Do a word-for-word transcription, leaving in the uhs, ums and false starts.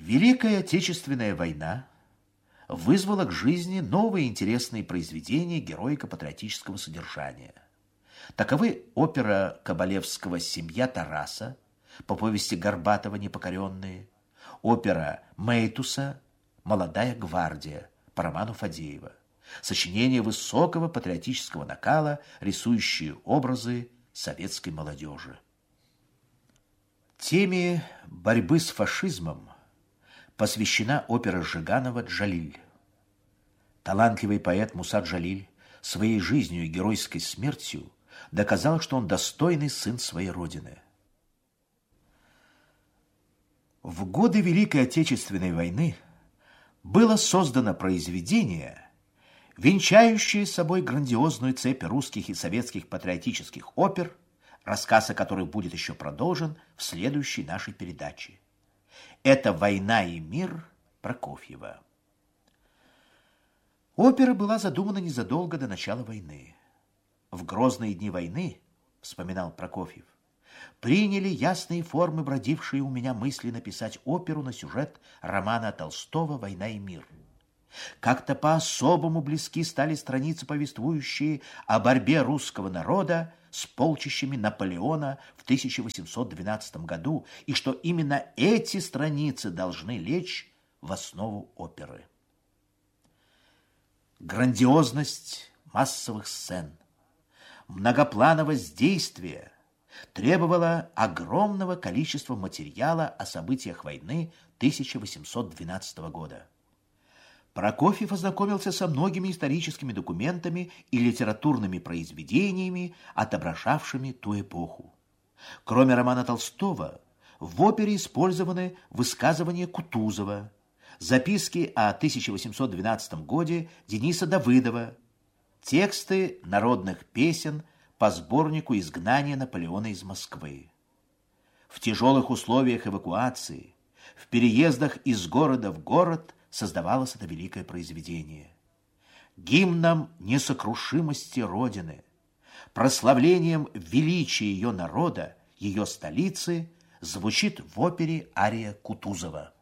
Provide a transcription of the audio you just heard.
Великая Отечественная война вызвала к жизни новые интересные произведения героико-патриотического содержания. Таковы опера Кабалевского «Семья Тараса» по повести Горбатова «Непокоренные», опера Мейтуса «Молодая гвардия» по роману Фадеева, сочинения высокого патриотического накала, рисующие образы советской молодежи. Теме борьбы с фашизмом посвящена опера Жиганова «Джалиль». Талантливый поэт Муса Джалиль своей жизнью и геройской смертью доказал, что он достойный сын своей родины. В годы Великой Отечественной войны было создано произведение, венчающее собой грандиозную цепь русских и советских патриотических опер, рассказ о которых будет еще продолжен в следующей нашей передаче. Это «Война и мир» Прокофьева. Опера была задумана незадолго до начала войны. В грозные дни войны, вспоминал Прокофьев, приняли ясные формы бродившие у меня мысли написать оперу на сюжет романа Толстого «Война и мир». Как-то по-особому близки стали страницы, повествующие о борьбе русского народа с полчищами Наполеона в тысяча восемьсот двенадцатом году, и что именно эти страницы должны лечь в основу оперы. Грандиозность массовых сцен, многоплановость действия требовала огромного количества материала о событиях войны тысяча восемьсот двенадцатого года. Прокофьев ознакомился со многими историческими документами и литературными произведениями, отображавшими ту эпоху. Кроме романа Толстого, в опере использованы высказывания Кутузова, записки о тысяча восемьсот двенадцатом годе Дениса Давыдова, тексты народных песен по сборнику «Изгнание Наполеона из Москвы». В тяжелых условиях эвакуации, в переездах из города в город создавалось это великое произведение. Гимном несокрушимости Родины, прославлением величия ее народа, ее столицы, звучит в опере ария Кутузова.